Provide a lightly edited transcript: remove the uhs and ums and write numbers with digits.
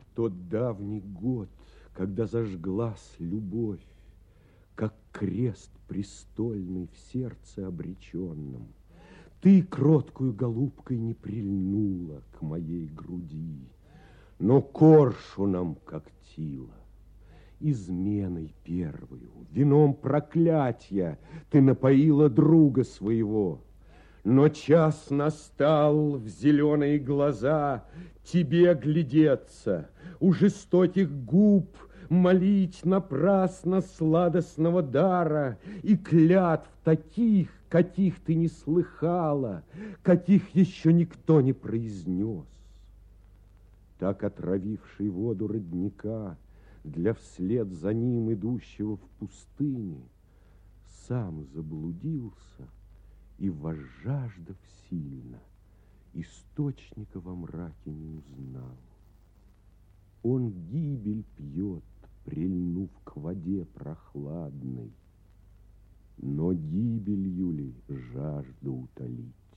Тот давний год, когда зажглась любовь, как крест престольный в сердце обреченном, ты кроткую голубкой не прильнула к моей груди, но коршуном когтила. Изменой первую, вином проклятья ты напоила друга своего. Но час настал в зеленые глаза тебе глядеться, у жестоких губ молить напрасно сладостного дара и клятв таких, каких ты не слыхала, каких еще никто не произнес. Так отравивший воду родника для вслед за ним идущего в пустыне сам заблудился и, возжаждав сильно, источника во мраке не узнал. Он гибель пьет, прильнув к воде прохладной, но гибелью ли жажду утолить?